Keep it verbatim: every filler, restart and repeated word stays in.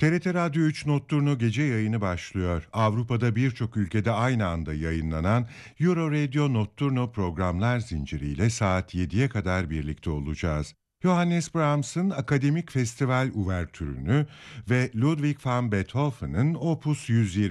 T R T Radyo üç Notturno gece yayını başlıyor. Avrupa'da birçok ülkede aynı anda yayınlanan Euro Radio Notturno programlar zinciriyle saat yediye kadar birlikte olacağız. Johannes Brahms'ın Akademik Festival Uvertürünü ve Ludwig van Beethoven'ın Opus yüz yirmi